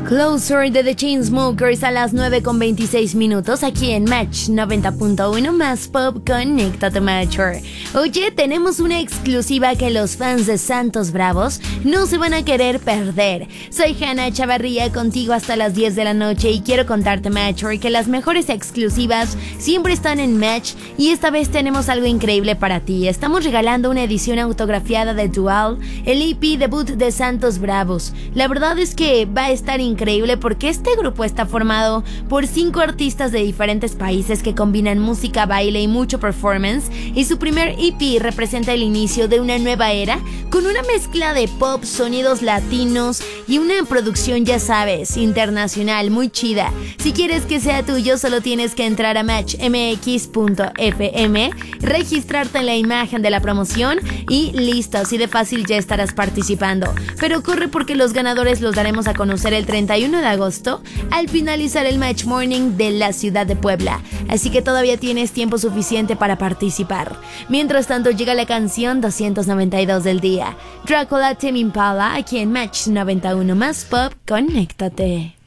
Closer de The Chainsmokers a las 9:26 aquí en Match 90.1 más pop. Conéctate Matcher. Oye, tenemos una exclusiva que los fans de Santos Bravos no se van a querer perder. Soy Hanna Chavarría contigo hasta las 10 de la noche y quiero contarte Matcher que las mejores exclusivas siempre están en Match y esta vez tenemos algo increíble para ti. Estamos regalando una edición autografiada de Dual, el EP debut de Santos Bravos. La verdad es que va a estar increíble porque este grupo está formado por 5 artistas de diferentes países que combinan música, baile y mucho performance, y su primer EP representa el inicio de una nueva era con una mezcla de pop, sonidos latinos y una producción, ya sabes, internacional muy chida. Si quieres que sea tuyo, solo tienes que entrar a matchmx.fm, registrarte en la imagen de la promoción y listo, así de fácil ya estarás participando. Pero corre porque los ganadores los daremos a conocer el 31 de agosto al finalizar el Match Morning de la ciudad de Puebla, así que todavía tienes tiempo suficiente para participar. Mientras tanto llega la canción 292 del día, Drácula, Tame Impala, aquí en Match 91 más pop. Conéctate.